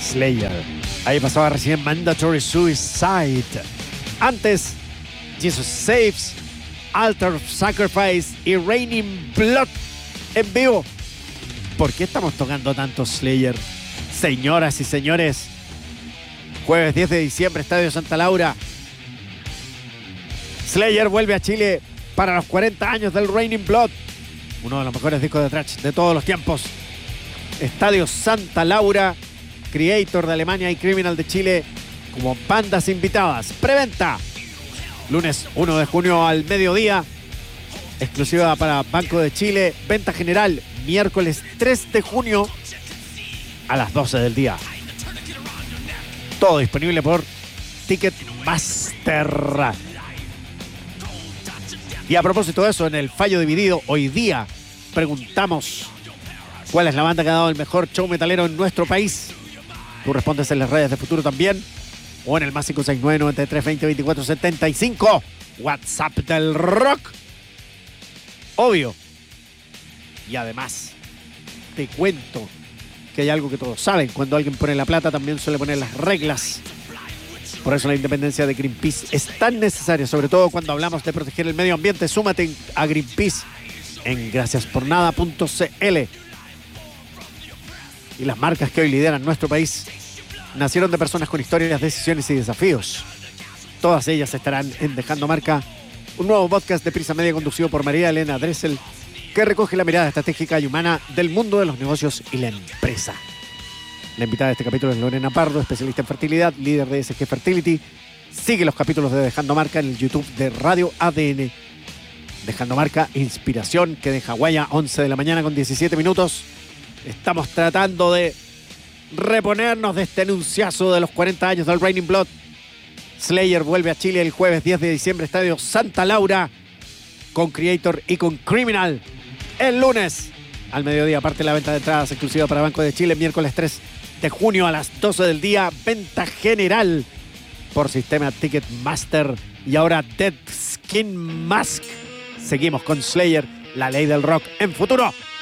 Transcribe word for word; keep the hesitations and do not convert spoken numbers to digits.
Slayer. Ahí pasaba recién Mandatory Suicide. Antes, Jesus Saves, Altar of Sacrifice y Raining Blood en vivo. ¿Por qué estamos tocando tanto Slayer? Señoras y señores, jueves diez de diciembre, Estadio Santa Laura. Slayer vuelve a Chile para los cuarenta años del Raining Blood, uno de los mejores discos de thrash de todos los tiempos. Estadio Santa Laura, Creator de Alemania y Criminal de Chile como bandas invitadas. Preventa, lunes uno de junio al mediodía, exclusiva para Banco de Chile. Venta general, miércoles tres de junio a las doce del día. Todo disponible por Ticketmaster. Y a propósito de eso, en el Fallo Dividido, hoy día preguntamos cuál es la banda que ha dado el mejor show metalero en nuestro país. Tú respondes en las redes de Futuro también, o en el más cinco seis nueve, nueve tres, veinte, veinticuatro setenta y cinco. WhatsApp del rock. Obvio. Y además, te cuento que hay algo que todos saben. Cuando alguien pone la plata, también suele poner las reglas. Por eso la independencia de Greenpeace es tan necesaria, sobre todo cuando hablamos de proteger el medio ambiente. Súmate a Greenpeace en gracias por nada punto c l. Y las marcas que hoy lideran nuestro país nacieron de personas con historias, decisiones y desafíos. Todas ellas estarán en Dejando Marca, un nuevo podcast de Prisa Media conducido por María Elena Dressel, que recoge la mirada estratégica y humana del mundo de los negocios y la empresa. La invitada de este capítulo es Lorena Pardo, especialista en fertilidad, líder de S G Fertility. Sigue los capítulos de Dejando Marca en el YouTube de Radio A D N. Dejando Marca, inspiración que deja huella, once de la mañana con diecisiete minutos. Estamos tratando de reponernos de este anunciazo de los cuarenta años del Raining Blood. Slayer vuelve a Chile el jueves diez de diciembre, Estadio Santa Laura, con Creator y con Criminal. El lunes al mediodía, aparte de la venta de entradas exclusiva para Banco de Chile, miércoles tres de junio a las doce del día, venta general por sistema Ticketmaster. Y ahora Dead Skin Mask. Seguimos con Slayer, la ley del rock en Futuro.